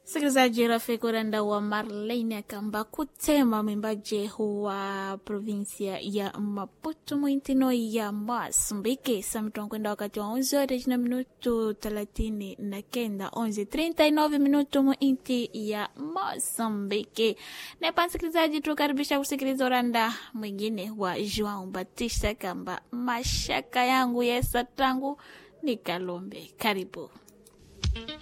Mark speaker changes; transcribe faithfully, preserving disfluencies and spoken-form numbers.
Speaker 1: Sikilizaji rafiki uranda wa Marlene Kamba kutema mwimbaji wa provinsia ya Maputo mwintino ya Masumbike. Samtuwa kwenda wakati wa onzi horas na minuto thelathini na kenda, onzi trinta e nove minuto mwinti ya Masumbike. Nepa msikilizaji tukaribisha kusikiliza uranda mwingine wa João Batista Kamba, mashaka yangu yesa tangu ni Kalombe. Karibu.